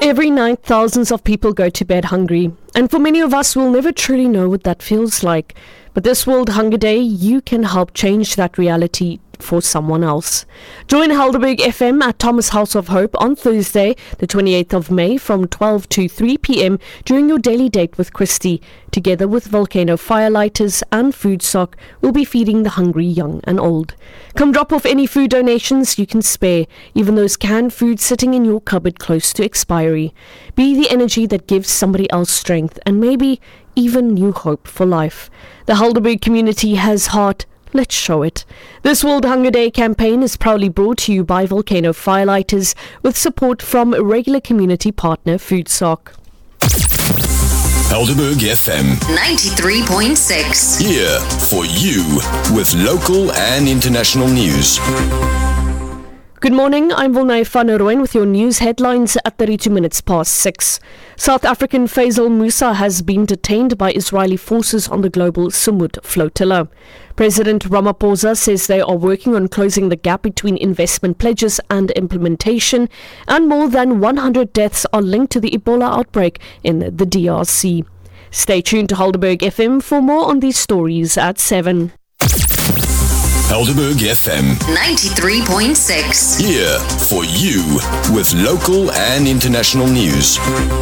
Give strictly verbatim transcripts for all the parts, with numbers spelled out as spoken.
Every night, thousands of people go to bed hungry. And for many of us, we'll never truly know what that feels like. But this World Hunger Day, you can help change that reality for someone else. Join Helderberg F M at Thomas House of Hope on Thursday, the twenty-eighth of May from twelve to three p.m. during your daily date with Christy. Together with Volcano Firelighters and Foodstock, we'll be feeding the hungry young and old. Come drop off any food donations you can spare, even those canned foods sitting in your cupboard close to expiry. Be the energy that gives somebody else strength and maybe even new hope for life. The Helderberg community has heart. Let's show it. This World Hunger Day campaign is proudly brought to you by Volcano Firelighters with support from regular community partner Foodstock. Helderberg F M ninety-three point six. Here for you with local and international news. Good morning, I'm Volnay van Rooyen with your news headlines at thirty-two minutes past six. South African Faisal Musa has been detained by Israeli forces on the global Sumud flotilla. President Ramaphosa says they are working on closing the gap between investment pledges and implementation, and more than one hundred deaths are linked to the Ebola outbreak in the D R C. Stay tuned to Helderberg F M for more on these stories at seven. Helderberg F M ninety-three point six. Here for you with local and international news.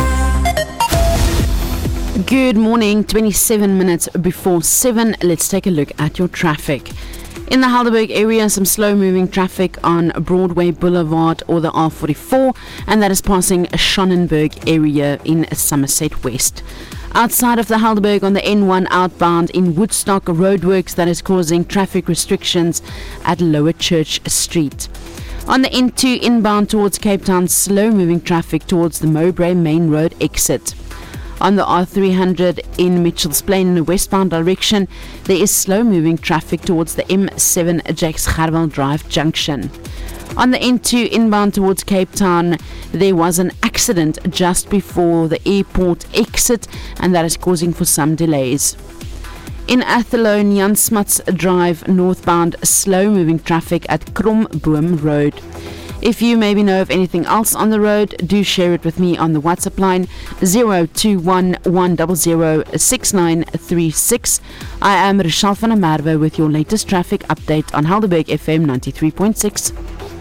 Good morning, twenty-seven minutes before seven. Let's take a look at your traffic. In the Helderberg area, some slow-moving traffic on Broadway Boulevard or the R forty-four, and that is passing Schonenberg area in Somerset West. Outside of the Helderberg on the N one outbound in Woodstock, roadworks that is causing traffic restrictions at Lower Church Street. On the N two inbound towards Cape Town, slow-moving traffic towards the Mowbray Main Road exit. On the R three hundred in Mitchells Plain in the westbound direction, there is slow-moving traffic towards the M seven Jakes Gerwel Drive junction. On the N two inbound towards Cape Town, there was an accident just before the airport exit, and that is causing for some delays. In Athlone, Jan Smuts Drive northbound, slow-moving traffic at Kromboom Road. If you maybe know of anything else on the road, do share it with me on the WhatsApp line zero two one one zero zero six nine three six. I am Rochelle van der Merwe with your latest traffic update on Helderberg F M ninety-three point six.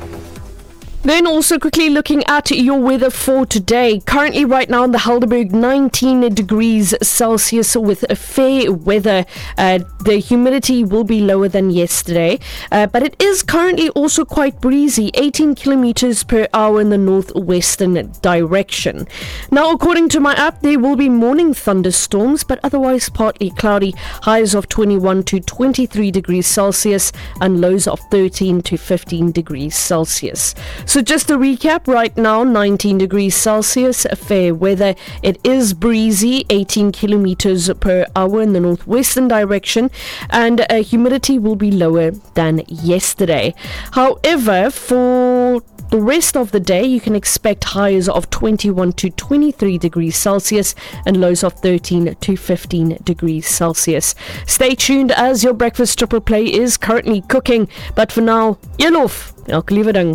Then also quickly looking at your weather for today. Currently right now in the Helderberg, nineteen degrees Celsius with a fair weather. Uh, the humidity will be lower than yesterday, uh, but it is currently also quite breezy, eighteen kilometers per hour in the northwestern direction. Now, according to my app, there will be morning thunderstorms, but otherwise partly cloudy. Highs of twenty-one to twenty-three degrees Celsius and lows of thirteen to fifteen degrees Celsius. So just to recap, right now, nineteen degrees Celsius, fair weather. It is breezy, eighteen kilometers per hour in the northwestern direction, and uh, humidity will be lower than yesterday. However, for the rest of the day, you can expect highs of twenty-one to twenty-three degrees Celsius and lows of thirteen to fifteen degrees Celsius. Stay tuned as your breakfast triple play is currently cooking. But for now, elof, elke liewe ding.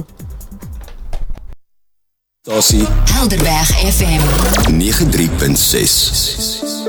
Stasie Helderberg F M ninety-three point six.